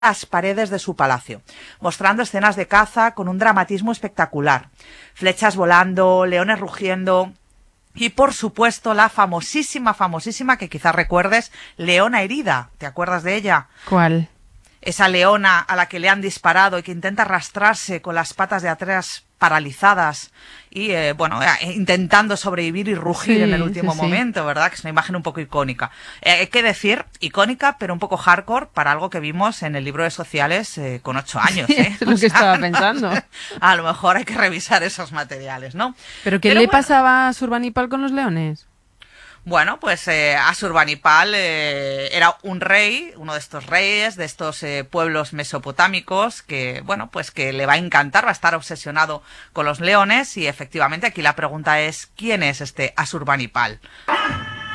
las paredes de su palacio, mostrando escenas de caza con un dramatismo espectacular. Flechas volando, leones rugiendo y, por supuesto, la famosísima, que quizás recuerdes, leona herida. ¿Te acuerdas de ella? ¿Cuál? Esa leona a la que le han disparado y que intenta arrastrarse con las patas de atrás paralizadas y, intentando sobrevivir y rugir en el último momento, ¿verdad? Que es una imagen un poco icónica. Hay que decir, icónica, pero un poco hardcore para algo que vimos en el libro de sociales con 8 años, ¿eh? Es lo que estaba pensando. A lo mejor hay que revisar esos materiales, ¿no? ¿Pero qué le pasaba a Surbanipal con los leones? Bueno, pues Asurbanipal era un rey, uno de estos reyes, de estos pueblos mesopotámicos que, bueno, pues que le va a encantar, va a estar obsesionado con los leones y efectivamente aquí la pregunta es, ¿quién es este Asurbanipal?